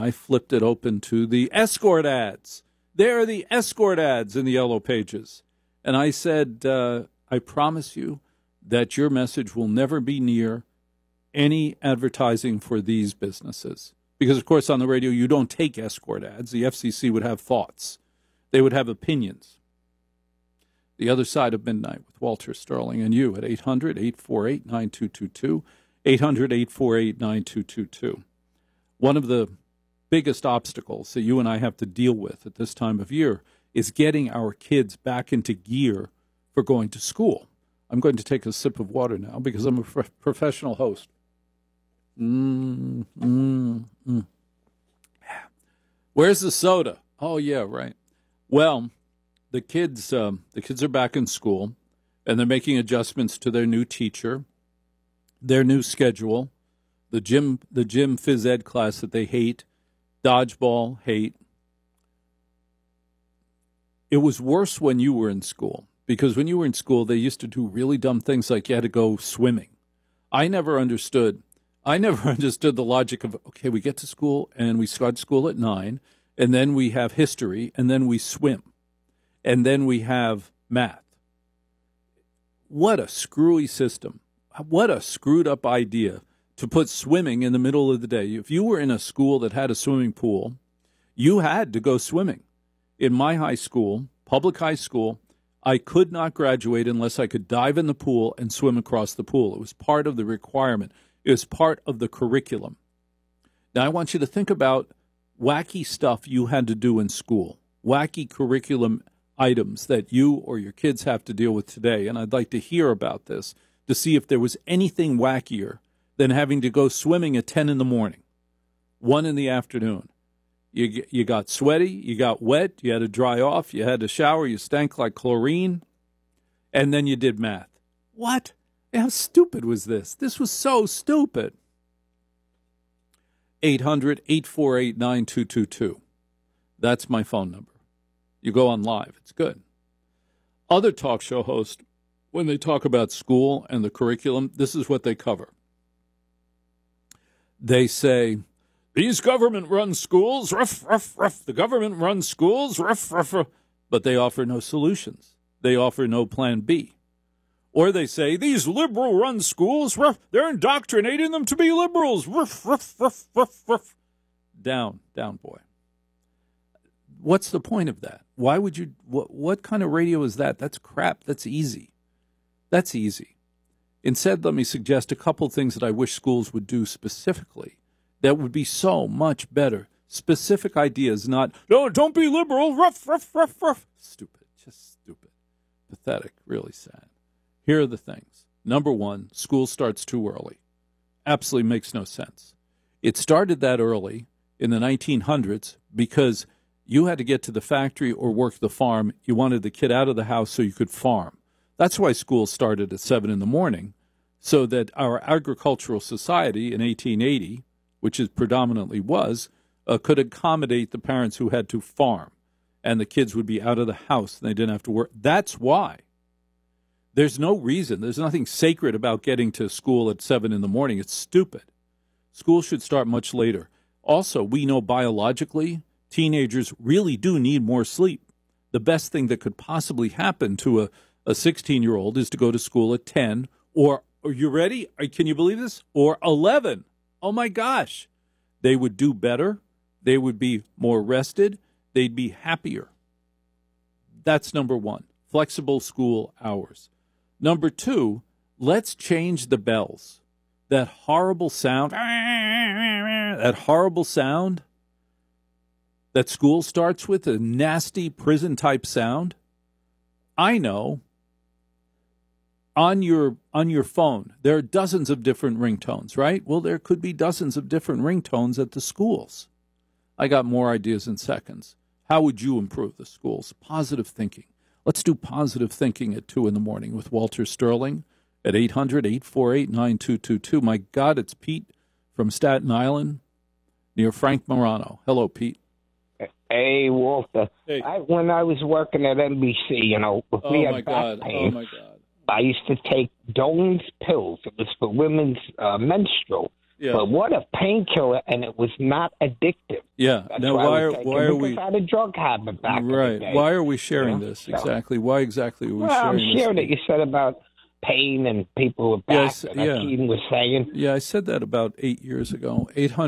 I flipped it open to the escort ads. There are the escort ads in the Yellow Pages. And I said, I promise you that your message will never be near any advertising for these businesses. Because, of course, on the radio, you don't take escort ads. The FCC would have thoughts. They would have opinions. The Other Side of Midnight with Walter Sterling and you at 800-848-9222, 800-848-9222. One of the biggest obstacles that you and I have to deal with at this time of year is getting our kids back into gear for going to school. I'm going to take a sip of water now because I'm a professional host. Where's the soda? Oh, yeah, right. Well, the kids are back in school, and they're making adjustments to their new teacher, their new schedule, the gym phys ed class that they hate, dodgeball, hate. It was worse when you were in school, because when you were in school, they used to do really dumb things like you had to go swimming. I never understood the logic of, okay, we get to school and we start school at 9, and then we have history, and then we swim, and then we have math. What a screwy system. What a screwed up idea to put swimming in the middle of the day. If you were in a school that had a swimming pool, you had to go swimming. In my high school, public high school, I could not graduate unless I could dive in the pool and swim across the pool. It was part of the requirement. It was part of the curriculum. Now, I want you to think about wacky stuff you had to do in school, wacky curriculum items that you or your kids have to deal with today. And I'd like to hear about this to see if there was anything wackier than having to go swimming at 10 in the morning, 1 in the afternoon. You got sweaty, you got wet, you had to dry off, you had to shower, you stank like chlorine, and then you did math. What? How stupid was this? This was so stupid. 800-848-9222. That's my phone number. You go on live. It's good. Other talk show hosts, when they talk about school and the curriculum, this is what they cover. They say, these government-run schools, rough, rough, rough. The government runs schools, rough, rough, rough. But they offer no solutions. They offer no plan B. Or they say, these liberal-run schools, rough, they're indoctrinating them to be liberals, rough, rough, rough, rough, rough. Down, boy. What's the point of that? Why would you, what kind of radio is that? That's crap. That's easy. That's easy. Instead, let me suggest a couple things that I wish schools would do specifically that would be so much better. Specific ideas, not, no, don't be liberal, rough, rough, rough, rough. Stupid, just stupid. Pathetic, really sad. Here are the things. Number one, school starts too early. Absolutely makes no sense. It started that early in the 1900s because you had to get to the factory or work the farm. You wanted the kid out of the house so you could farm. That's why school started at 7 in the morning, so that our agricultural society in 1880, which it predominantly was, could accommodate the parents who had to farm, and the kids would be out of the house and they didn't have to work. That's why. There's no reason. There's nothing sacred about getting to school at 7 in the morning. It's stupid. School should start much later. Also, we know biologically, teenagers really do need more sleep. The best thing that could possibly happen to a 16-year-old is to go to school at 10 or are you ready? Can you believe this? Or 11. Oh, my gosh. They would do better. They would be more rested. They'd be happier. That's number one, flexible school hours. Number two, let's change the bells. That horrible sound that school starts with, a nasty prison-type sound. I know. On your phone, there are dozens of different ringtones, right? Well, there could be dozens of different ringtones at the schools. I got more ideas in seconds. How would you improve the schools? Positive thinking. Let's do positive thinking at 2 in the morning with Walter Sterling at 800-848-9222. My God, it's Pete from Staten Island near Frank Morano. Hello, Pete. Hey, Walter. Hey. When I was working at NBC, if we had back pain, Oh, my God. I used to take Doan's pills. It was for women's menstrual. Yeah. But what a painkiller, and it was not addictive. Yeah. That's Now, why are we? I had a drug habit back in the day. Why are we sharing this exactly? Why exactly are we sharing this? I'm sharing it. You said about pain and people with back. Keaton was saying. Yeah, I said that about 8 years ago.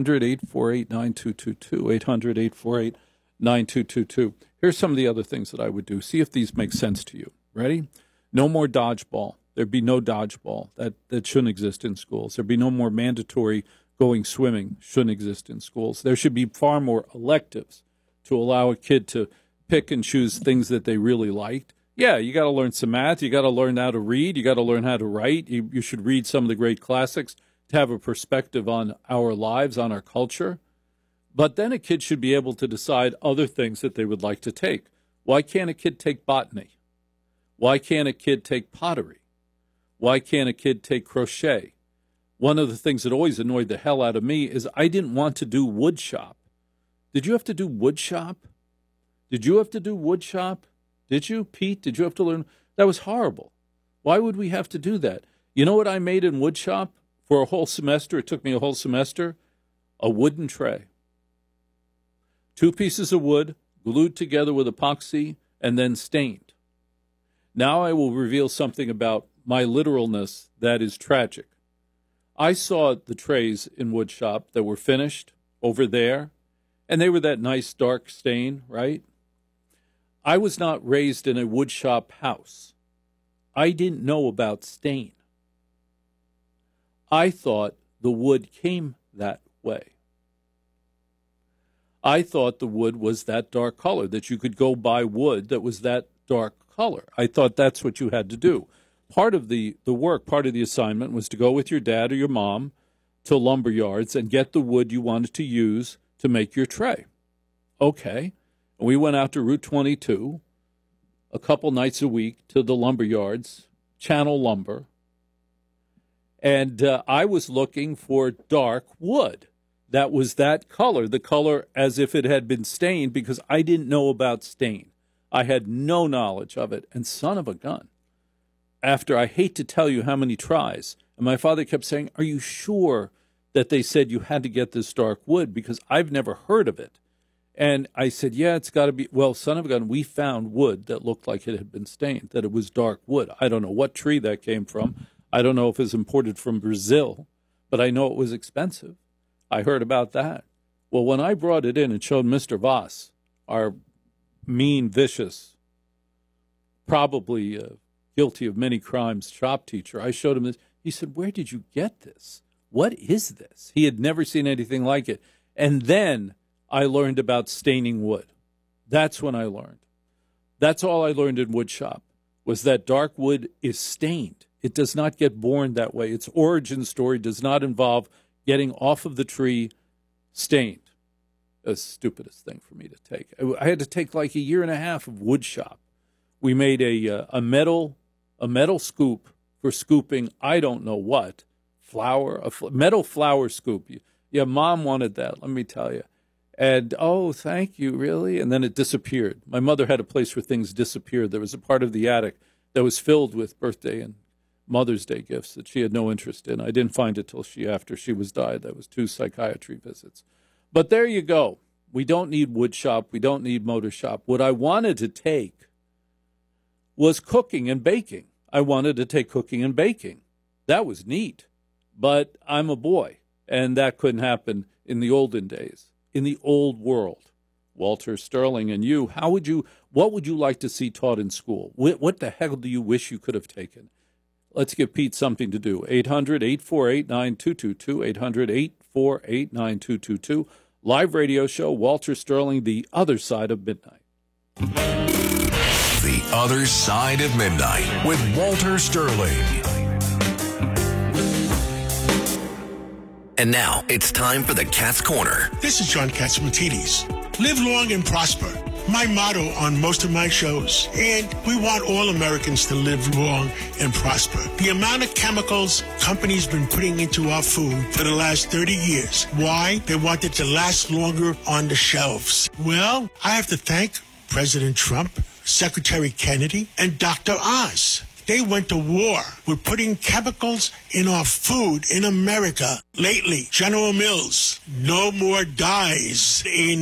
800-848-9222. 800-848-9222. Here's some of the other things that I would do. See if these make sense to you. Ready? No more dodgeball. There'd be no dodgeball. That shouldn't exist in schools. There'd be no more mandatory going swimming. Shouldn't exist in schools. There should be far more electives to allow a kid to pick and choose things that they really liked. Yeah, you got to learn some math. You got to learn how to read. You got to learn how to write. You should read some of the great classics to have a perspective on our lives, on our culture. But then a kid should be able to decide other things that they would like to take. Why can't a kid take botany? Why can't a kid take pottery? Why can't a kid take crochet? One of the things that always annoyed the hell out of me is I didn't want to do wood shop. Did you have to do wood shop? Did you have to do wood shop? Did you, Pete? Did you have to learn? That was horrible. Why would we have to do that? You know what I made in wood shop for a whole semester? It took me a whole semester. A wooden tray. 2 pieces of wood glued together with epoxy and then stained. Now I will reveal something about my literalness that is tragic. I saw the trays in wood shop that were finished over there, and they were that nice dark stain, right? I was not raised in a wood shop house. I didn't know about stain. I thought the wood came that way. I thought the wood was that dark color, that you could go buy wood that was that dark color. I thought that's what you had to do. Part of the work, part of the assignment was to go with your dad or your mom to lumber yards and get the wood you wanted to use to make your tray. Okay. We went out to Route 22 a couple nights a week to the lumber yards, Channel Lumber, and I was looking for dark wood that was that color, the color as if it had been stained, because I didn't know about stain. I had no knowledge of it, and son of a gun. After I hate to tell you how many tries, and my father kept saying, "Are you sure that they said you had to get this dark wood? Because I've never heard of it." And I said, yeah, it's got to be. Well, son of a gun, we found wood that looked like it had been stained, that it was dark wood. I don't know what tree that came from. I don't know if it was imported from Brazil, but I know it was expensive. I heard about that. Well, when I brought it in and showed Mr. Voss, our mean, vicious, probably guilty of many crimes shop teacher, I showed him this. He said, "Where did you get this? What is this?" He had never seen anything like it. And then I learned about staining wood. That's when I learned. That's all I learned in wood shop, was that dark wood is stained. It does not get born that way. Its origin story does not involve getting off of the tree stained. The stupidest thing for me to take. I had to take like a year and a half of wood shop. We made a metal scoop for scooping, I don't know what, flour, metal flour scoop. Yeah, Mom wanted that, let me tell you. And, oh, thank you, really? And then it disappeared. My mother had a place where things disappeared. There was a part of the attic that was filled with birthday and Mother's Day gifts that she had no interest in. I didn't find it till after she was died. That was 2 psychiatry visits. But there you go. We don't need wood shop. We don't need motor shop. What I wanted to take was cooking and baking. I wanted to take cooking and baking. That was neat. But I'm a boy, and that couldn't happen in the olden days. In the old world, Walter Sterling and you, what would you like to see taught in school? What the hell do you wish you could have taken? Let's give Pete something to do. 800-848-9222, 800-848-9222. Live radio show, Walter Sterling, The Other Side of Midnight. The Other Side of Midnight with Walter Sterling. And now it's time for the Cat's Corner. This is John Catsimatidis. Live long and prosper. My motto on most of my shows. And we want all Americans to live long and prosper. The amount of chemicals companies been putting into our food for the last 30 years. Why? They want it to last longer on the shelves. Well, I have to thank President Trump, Secretary Kennedy, and Dr. Oz. They went to war with putting chemicals in our food in America. Lately, General Mills, no more dyes in